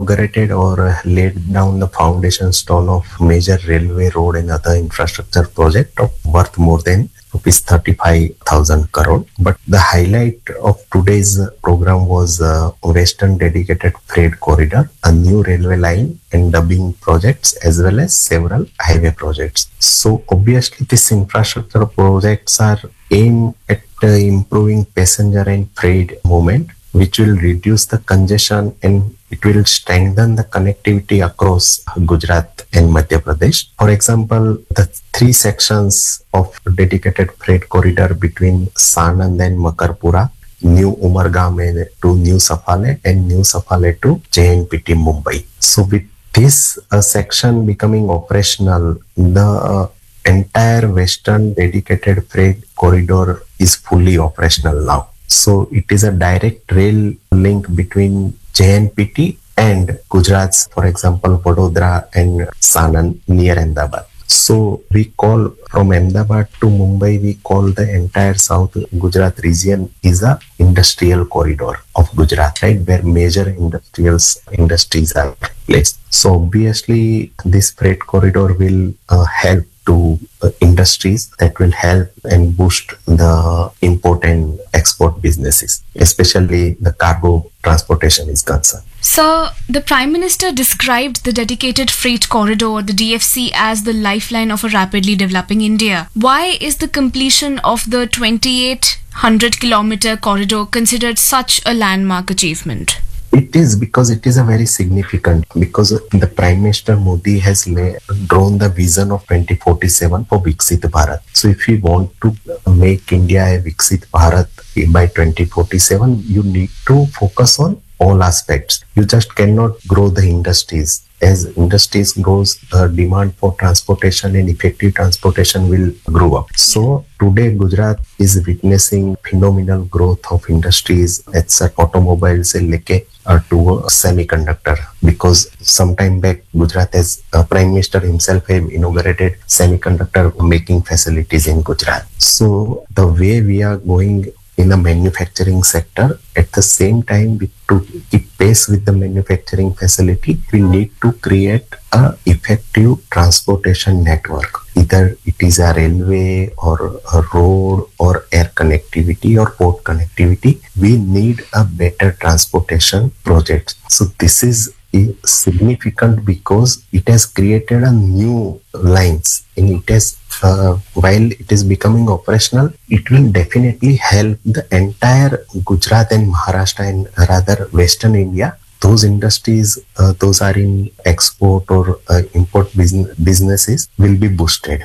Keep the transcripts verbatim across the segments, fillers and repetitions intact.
inaugurated or laid down the foundation stone of major railway, road and other infrastructure project of worth more than rupees thirty-five thousand crore. But the highlight of today's program was uh, Western Dedicated Freight Corridor, a new railway line and dubbing projects, as well as several highway projects. So obviously these infrastructure projects are aimed at uh, improving passenger and freight movement, which will reduce the congestion and it will strengthen the connectivity across Gujarat and Madhya Pradesh. For example, the three sections of dedicated freight corridor between Sanand and Makarpura, New Umargam to New Safale, and New Safale to J N P T Mumbai. So with this uh, section becoming operational, the uh, entire Western dedicated freight corridor is fully operational now. So it is a direct rail link between J N P T and Gujarat's, for example, Vadodara and Sanand near Ahmedabad. So we call from Ahmedabad to Mumbai, we call the entire South Gujarat region is a industrial corridor of Gujarat, right, where major industrials industries are placed. So obviously this freight corridor will uh, help to uh, industries that will help and boost the import and export businesses, especially the cargo transportation is concerned. Sir, the Prime Minister described the dedicated freight corridor, the D F C, as the lifeline of a rapidly developing India. Why is the completion of the twenty-eight hundred kilometer corridor considered such a landmark achievement? It is because it is a very significant, because the Prime Minister Modi has lay, drawn the vision of twenty forty-seven for Viksit Bharat. So if you want to make India a Viksit Bharat by twenty forty-seven, you need to focus on all aspects. You just cannot grow the industries. As industries grows, the demand for transportation and effective transportation will grow up. So today Gujarat is witnessing phenomenal growth of industries. It's a automobile se leke uh, to a semiconductor, because sometime back Gujarat as uh, Prime Minister himself have inaugurated semiconductor making facilities in Gujarat. So the way we are going in the manufacturing sector, at the same time, we, to keep pace with the manufacturing facility, we need to create a effective transportation network. Either it is a railway or a road or air connectivity or port connectivity, we need a better transportation project. So this is significant because it has created a new lines, and it has uh, while it is becoming operational, it will definitely help the entire Gujarat and Maharashtra and rather Western India. Those industries, uh, those are in export or uh, import business, businesses will be boosted.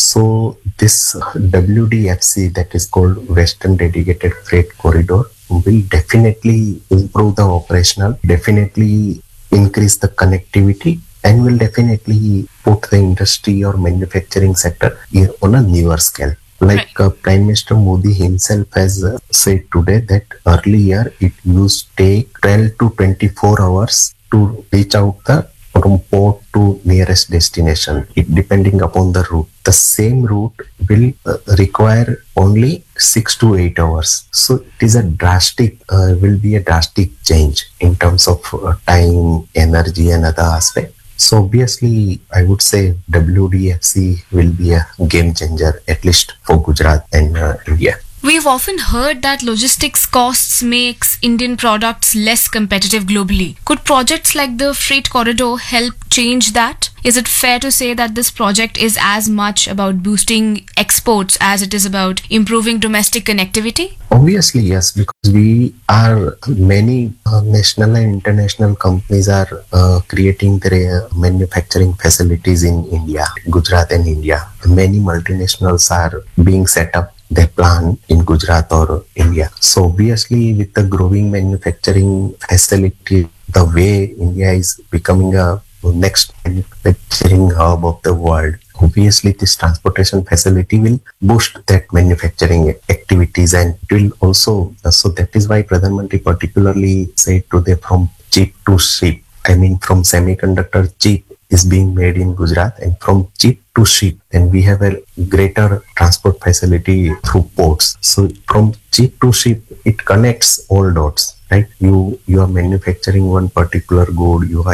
So this W D F C, that is called Western Dedicated Freight Corridor, will definitely improve the operational, definitely increase the connectivity, and will definitely put the industry or manufacturing sector here on a newer scale. Like uh, Prime Minister Modi himself has uh, said today that earlier it used to take twelve to twenty-four hours to reach out the from port to nearest destination, it depending upon the route. The same route will uh, require only six to eight hours. So it is a drastic, uh, will be a drastic change in terms of uh, time, energy and other aspects. So obviously, I would say W D F C will be a game changer, at least for Gujarat and uh, India. We've often heard that logistics costs makes Indian products less competitive globally. Could projects like the freight corridor help change that? Is it fair to say that this project is as much about boosting exports as it is about improving domestic connectivity? Obviously, yes, because we are, many uh, national and international companies are uh, creating their manufacturing facilities in India, Gujarat and India. Many multinationals are being set up their plant in Gujarat or India. So obviously with the growing manufacturing facility, the way India is becoming a next manufacturing hub of the world, obviously this transportation facility will boost that manufacturing activities, and it will also, so that is why Pradhan Mantri particularly said today from chip to ship. I mean from semiconductor chip is being made in Gujarat, and from chip to ship, then we have a greater transport facility through ports. So from chip to ship, it connects all dots, right? You you are manufacturing one particular good, you are